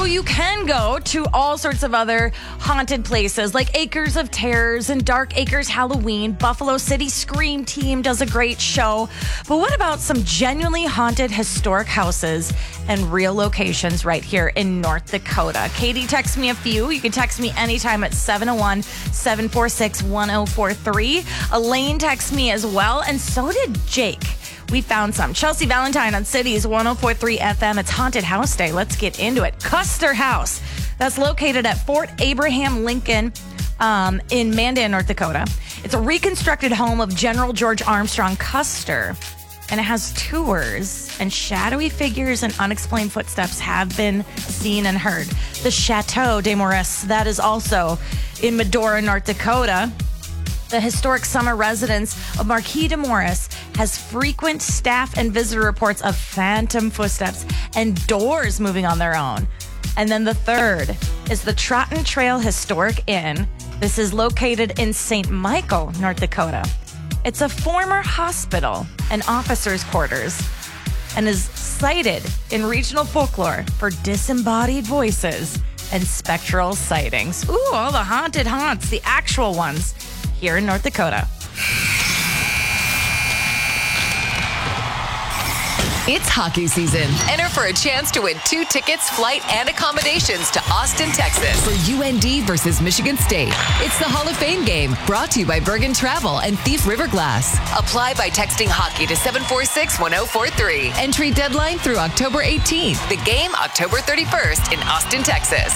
you can go to all sorts of other haunted places like Acres of Terrors and Dark Acres Halloween. Buffalo City Scream Team does a great show. But what about some genuinely haunted historic houses and real locations right here in North Dakota? Katie texts me a few. You can text me anytime at 701-746-1043. Elaine texts me as well, and so did Jake. We found some. Chelsea Valentine on Cities 104.3 FM. It's Haunted House Day. Let's get into it. Custer House. That's located at Fort Abraham Lincoln in Mandan, North Dakota. It's a reconstructed home of General George Armstrong Custer. And it has tours, and shadowy figures and unexplained footsteps have been seen and heard. The Chateau de Maurice, that is also in Medora, North Dakota. The historic summer residence of Marquis de Maurice has frequent staff and visitor reports of phantom footsteps and doors moving on their own. And then the third is the Trotton Trail Historic Inn. This is located in St. Michael, North Dakota. It's a former hospital and officers' quarters and is cited in regional folklore for disembodied voices and spectral sightings. Ooh, all the haunted haunts, the actual ones, here in North Dakota. It's hockey season. Enter for a chance to win 2 tickets, flight, and accommodations to Austin, Texas for UND versus Michigan State. It's the Hall of Fame game, brought to you by Bergen Travel and Thief River Glass. Apply by texting hockey to 746-1043. Entry deadline through October 18th. The game October 31st in Austin, Texas.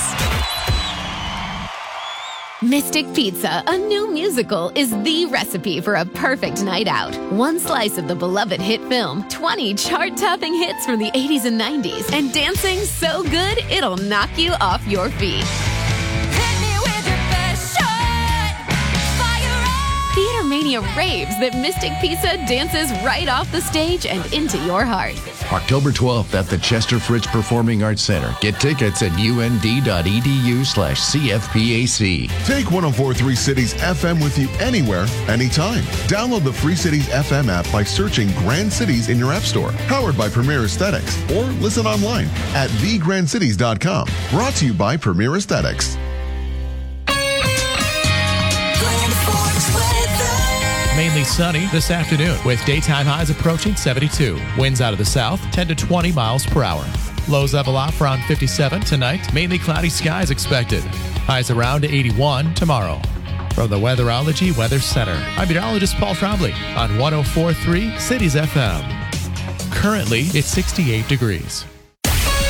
Mystic Pizza, a new musical, is the recipe for a perfect night out. 1 slice of the beloved hit film, 20 chart-topping hits from the 80s and 90s, and dancing so good it'll knock you off your feet. Hit me with your best shot. Fire up. Theater Mania raves that Mystic Pizza dances right off the stage and into your heart. October 12th at the Chester Fritz Performing Arts Center. Get tickets at und.edu/CFPAC. Take 104.3 Cities FM with you anywhere, anytime. Download the Free Cities FM app by searching Grand Cities in your app store. Powered by Premier Aesthetics. Or listen online at thegrandcities.com. Brought to you by Premier Aesthetics. Mainly sunny this afternoon with daytime highs approaching 72. Winds out of the south, 10 to 20 miles per hour. Lows level off around 57 tonight. Mainly cloudy skies expected. Highs around 81 tomorrow. From the Weatherology Weather Center, I'm meteorologist Paul Trombley on 104.3 Cities FM. Currently, it's 68 degrees.